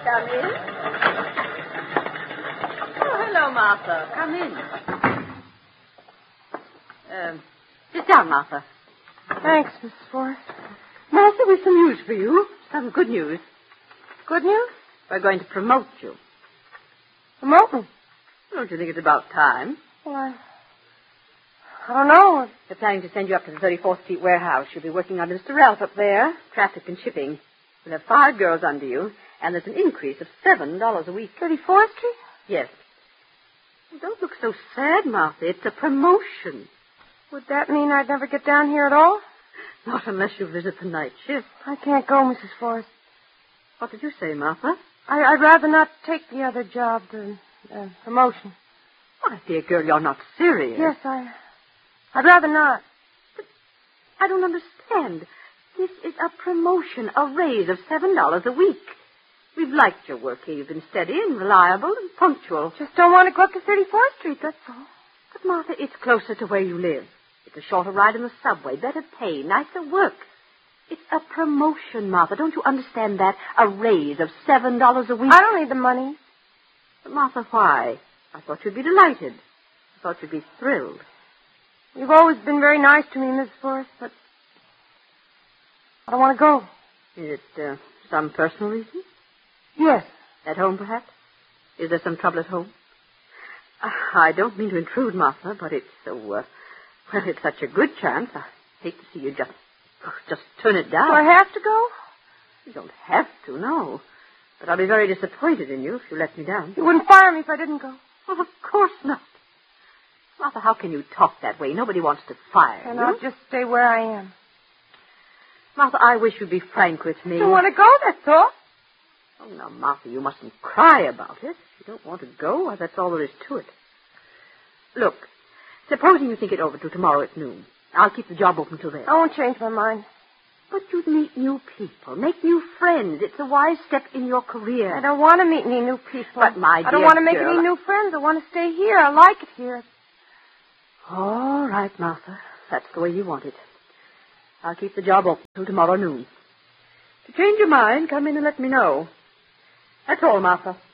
come in? Oh, hello, Martha. Come in. Sit down, Martha. Thanks, Mrs. Forrest. Martha, with some news for you. Some good news. Good news? We're going to promote you. Promote me? Don't you think it's about time? Well, I don't know. We're planning to send you up to the 34th Street warehouse. You'll be working under Mr. Ralph up there, traffic and shipping. We'll have 5 girls under you, and there's an increase of $7 a week. 34th Street? Yes. Well, don't look so sad, Martha. It's a promotion. Would that mean I'd never get down here at all? Not unless you visit the night shift. I can't go, Mrs. Forrest. What did you say, Martha? I'd rather not take the other job, the promotion. My dear girl, you're not serious. Yes, I'd rather not. But I don't understand. This is a promotion, a raise of $7 a week. We've liked your work here. You've been steady and reliable and punctual. Just don't want to go up to 34th Street, that's all. But, Martha, it's closer to where you live. It's a shorter ride in the subway, better pay, nicer work. It's a promotion, Martha. Don't you understand that? A raise of $7 a week. I don't need the money. But, Martha, why? I thought you'd be delighted. I thought you'd be thrilled. You've always been very nice to me, Mrs. Forrest, but I don't want to go. Is it some personal reason? Yes. At home, perhaps? Is there some trouble at home? I don't mean to intrude, Martha, but it's so, well, it's such a good chance. I hate to see you just turn it down. Do I have to go? You don't have to, no. But I'll be very disappointed in you if you let me down. You wouldn't fire me if I didn't go. Well, of course not. Martha, how can you talk that way? Nobody wants to fire And you. I'll just stay where I am. Martha, I wish you'd be frank with me. I don't want to go, that's all. Oh, now, Martha, you mustn't cry about it. If you don't want to go, well, that's all there is to it. Look, supposing you think it over till tomorrow at noon. I'll keep the job open till then. I won't change my mind. But you'd meet new people, make new friends. It's a wise step in your career. I don't want to meet any new people. But, my dear I don't want to make girl, any new friends. I want to stay here. I like it here. All right, Martha. That's the way you want it. I'll keep the job open till tomorrow noon. If you change your mind, come in and let me know. That's all, Martha.